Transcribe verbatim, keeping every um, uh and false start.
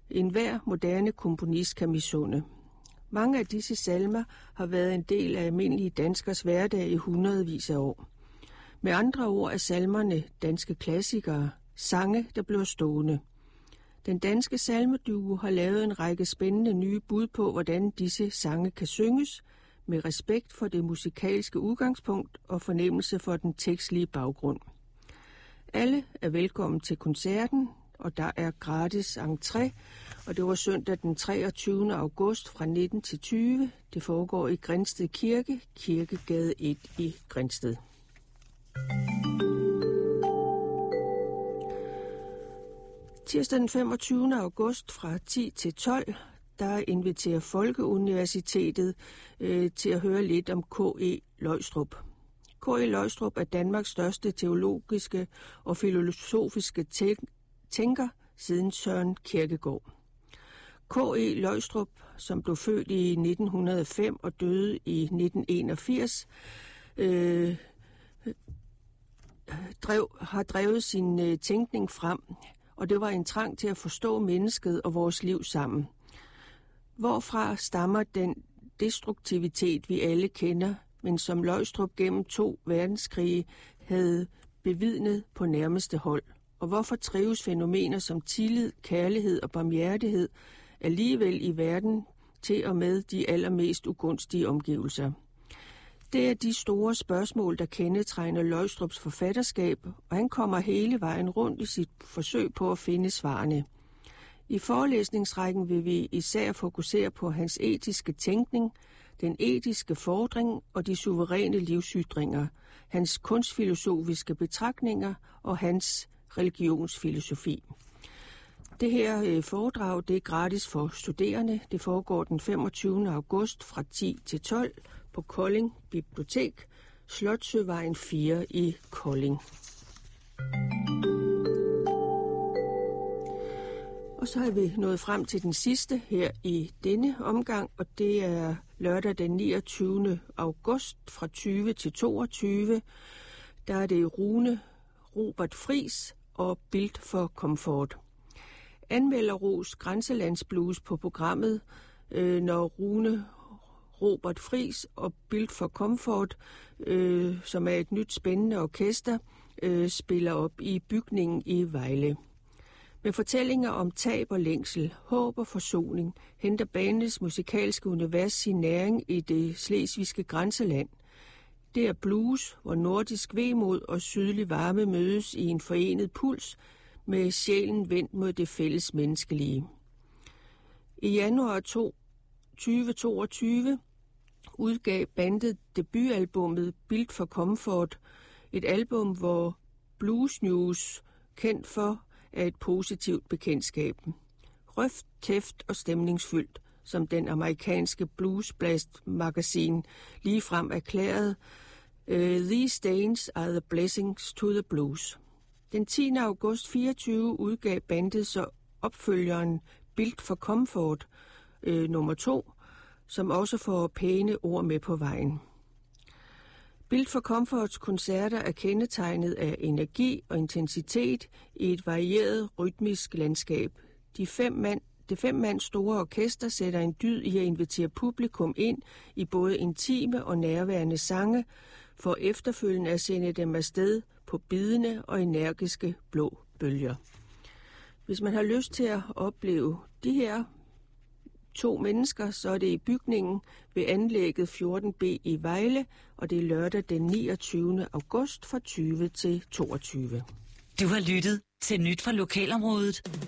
enhver moderne komponist kan misunde. Mange af disse salmer har været en del af almindelige danskers hverdag i hundredvis af år. Med andre ord er salmerne danske klassikere, sange, der bliver stående. Den danske salmeduo har lavet en række spændende nye bud på, hvordan disse sange kan synges, med respekt for det musikalske udgangspunkt og fornemmelse for den tekstlige baggrund. Alle er velkommen til koncerten, og der er gratis entré, og det var søndag den treogtyvende august fra nitten til tyve. Det foregår i Grindsted Kirke, Kirkegade et i Grindsted. Tirsdag den femogtyvende august fra ti til tolv, der inviterer Folkeuniversitetet øh, til at høre lidt om K E Løgstrup. K E Løgstrup er Danmarks største teologiske og filosofiske tænker siden Søren Kierkegaard. K E Løgstrup, som blev født i nitten hundrede og fem og døde i nitten enogfirs, øh, drev, har drevet sin øh, tænkning frem, og det var en trang til at forstå mennesket og vores liv sammen. Hvorfra stammer den destruktivitet, vi alle kender, men som Løgstrup gennem to verdenskrige havde bevidnet på nærmeste hold? Og hvorfor trives fænomener som tillid, kærlighed og barmhjertighed alligevel i verden til og med de allermest ugunstige omgivelser? Det er de store spørgsmål, der kendetegner Løgstrups forfatterskab, og han kommer hele vejen rundt i sit forsøg på at finde svarene. I forelæsningsrækken vil vi især fokusere på hans etiske tænkning, den etiske fordring og de suveræne livsytringer, hans kunstfilosofiske betragtninger og hans religionsfilosofi. Det her foredrag det er gratis for studerende. Det foregår den femogtyvende august fra ti til tolv på Kolding Bibliotek, Slotssøvejen fire i Kolding. Og så er vi nået frem til den sidste her i denne omgang, og det er lørdag den niogtyvende august fra tyve til toogtyve. Der er det Rune Robert Friis og Bild for Komfort. Anmelder Ros Grænselandsblues på programmet, øh, når Rune Robert Friis og Bild for Komfort, øh, som er et nyt spændende orkester, øh, spiller op i bygningen i Vejle. Med fortællinger om tab og længsel, håb og forsoning, henter bandets musikalske univers sin næring i det slesvigske grænseland. Det er blues, hvor nordisk vemod og sydlig varme mødes i en forenet puls, med sjælen vendt mod det fælles menneskelige. I januar tyve toogtyve udgav bandet debutalbummet Bild for Komfort, et album, hvor Blues News, kendt for, er et positivt bekendtskab. Røft, tæft og stemningsfyldt, som den amerikanske Blues Blast magasin ligefrem erklærede, uh, These days are the blessings to the blues. Den tiende august fireogtyve udgav bandet så opfølgeren Bild for Komfort øh, nummer to, som også får pæne ord med på vejen. Bild for Komforts koncerter er kendetegnet af energi og intensitet i et varieret rytmisk landskab. De fem mand, det fem mand store orkester sætter en dyd i at invitere publikum ind i både intime og nærværende sange, for efterfølgende at sende dem afsted på bidende og energiske blå bølger. Hvis man har lyst til at opleve de her to mennesker, så er det i bygningen ved anlægget fjorten B i Vejle, og det er lørdag den niogtyvende august fra tyve til toogtyve. Du har lyttet til Nyt fra Lokalområdet.